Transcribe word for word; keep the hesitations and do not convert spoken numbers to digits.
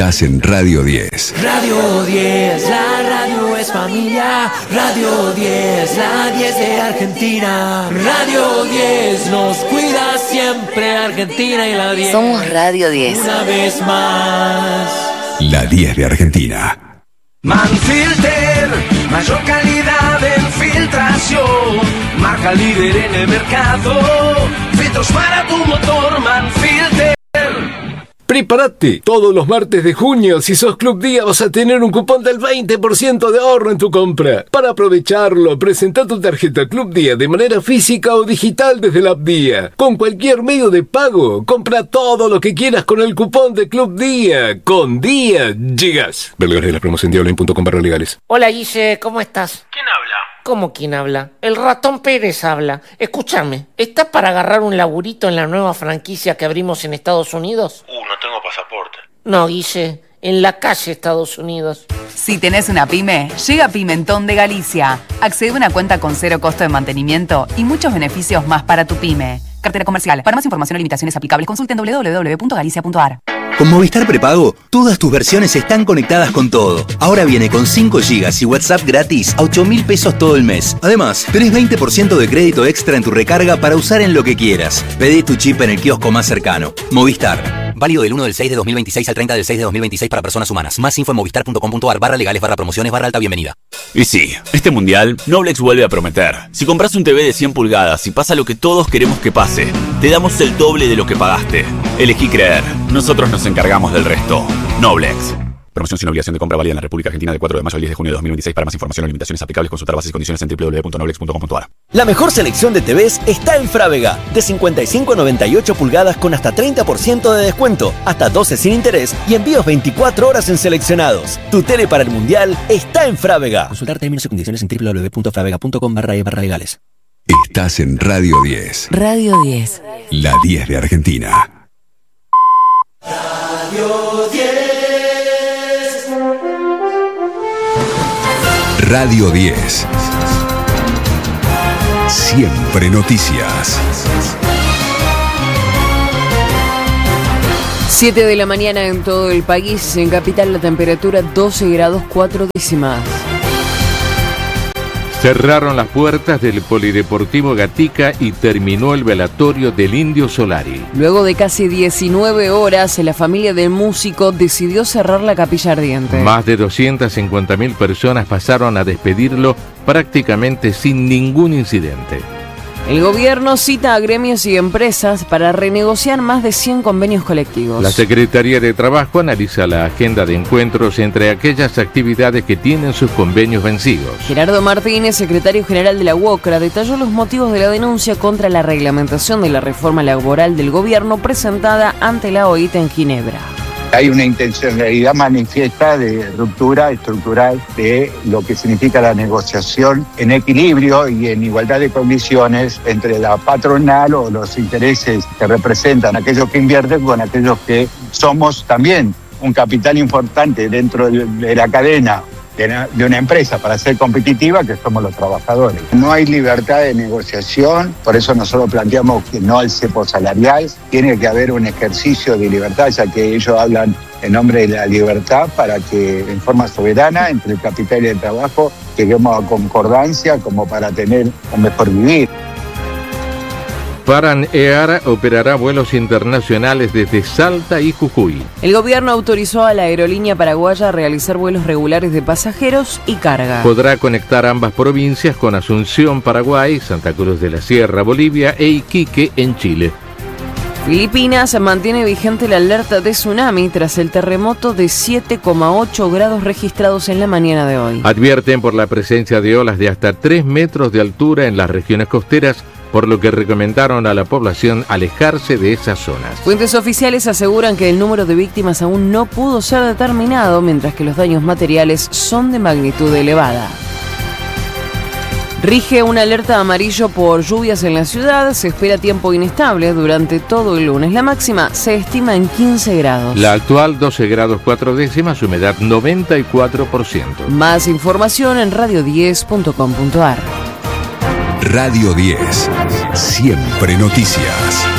Estás en Radio diez. Radio diez, la radio es familia. Radio diez, la diez de Argentina. Radio diez nos cuida siempre, Argentina y la diez. Somos Radio diez. Una vez más. La diez de Argentina. Manfilter, mayor calidad en filtración. Marca líder en el mercado. Filtros para tu motor, Manfilter. Prepárate, todos los martes de junio, si sos Club Día vas a tener un cupón del veinte por ciento de ahorro en tu compra. Para aprovecharlo, presenta tu tarjeta Club Día de manera física o digital desde la app Día. Con cualquier medio de pago, compra todo lo que quieras con el cupón de Club Día. Con Día llegas. Ver legales de la promoción diablo punto com barra legales. Hola Guille, ¿cómo estás? ¿Quién habla? ¿Cómo quién habla? El ratón Pérez habla. Escúchame, ¿estás para agarrar un laburito en la nueva franquicia que abrimos en Estados Unidos? Uh, no tengo pasaporte. No, Guille, en la calle Estados Unidos. Si tenés una pyme, llega Pimentón de Galicia. Accede a una cuenta con cero costo de mantenimiento y muchos beneficios más para tu pyme. Cartera comercial. Para más información o limitaciones aplicables, consulten doble u doble u doble u punto galicia punto a r. Con Movistar Prepago, todas tus versiones están conectadas con todo. Ahora viene con cinco gigas y WhatsApp gratis a ocho mil pesos todo el mes. Además, tenés veinte por ciento de crédito extra en tu recarga para usar en lo que quieras. Pedí tu chip en el kiosco más cercano. Movistar. Válido del uno del seis de dos mil veintiséis al treinta del seis de dos mil veintiséis para personas humanas. Más info en movistar punto com punto a r barra legales barra promociones barra alta bienvenida. Y sí, este mundial, Noblex vuelve a prometer. Si compras un T V de cien pulgadas y pasa lo que todos queremos que pase, te damos el doble de lo que pagaste. Elegí creer. Nosotros nos encargamos del resto. Noblex. Promoción sin obligación de compra válida en la República Argentina de cuatro de mayo al diez de junio de dos mil veintiséis. Para más información o limitaciones aplicables, consultar bases y condiciones en doble u doble u doble u punto noblex punto com punto a r. La mejor selección de T Vs está en Frávega. De cincuenta y cinco a noventa y ocho pulgadas con hasta treinta por ciento de descuento, hasta doce sin interés y envíos veinticuatro horas en seleccionados. Tu tele para el Mundial está en Frávega. Consultar términos y condiciones en doble u doble u doble u punto fravega punto com barra e barra legales. Estás en Radio diez. Radio diez. La diez de Argentina. Radio diez. Radio diez. Siempre noticias. siete de la mañana en todo el país. En Capital la temperatura doce grados cuatro décimas. Cerraron las puertas del Polideportivo Gatica y terminó el velatorio del Indio Solari. Luego de casi diecinueve horas, la familia del músico decidió cerrar la capilla ardiente. Más de doscientas cincuenta mil personas pasaron a despedirlo prácticamente sin ningún incidente. El gobierno cita a gremios y empresas para renegociar más de cien convenios colectivos. La Secretaría de Trabajo analiza la agenda de encuentros entre aquellas actividades que tienen sus convenios vencidos. Gerardo Martínez, secretario general de la UOCRA, detalló los motivos de la denuncia contra la reglamentación de la reforma laboral del gobierno presentada ante la O I T en Ginebra. Hay una intencionalidad manifiesta de ruptura estructural de lo que significa la negociación en equilibrio y en igualdad de condiciones entre la patronal o los intereses que representan aquellos que invierten con aquellos que somos también un capital importante dentro de la cadena de una empresa para ser competitiva, que somos los trabajadores. No hay libertad de negociación, por eso nosotros planteamos que no al cepo salarial, tiene que haber un ejercicio de libertad, ya que ellos hablan en nombre de la libertad, para que en forma soberana entre el capital y el trabajo lleguemos a concordancia como para tener un mejor vivir. Paran Air operará vuelos internacionales desde Salta y Jujuy. El gobierno autorizó a la aerolínea paraguaya a realizar vuelos regulares de pasajeros y carga. Podrá conectar ambas provincias con Asunción, Paraguay, Santa Cruz de la Sierra, Bolivia e Iquique, en Chile. Filipinas mantiene vigente la alerta de tsunami tras el terremoto de siete coma ocho grados registrados en la mañana de hoy. Advierten por la presencia de olas de hasta tres metros de altura en las regiones costeras, por lo que recomendaron a la población alejarse de esas zonas. Fuentes oficiales aseguran que el número de víctimas aún no pudo ser determinado, mientras que los daños materiales son de magnitud elevada. Rige una alerta amarillo por lluvias en la ciudad. Se espera tiempo inestable durante todo el lunes. La máxima se estima en quince grados. La actual doce grados cuatro décimas, humedad noventa y cuatro por ciento. Más información en radio diez punto com punto a r. Radio diez. Siempre noticias.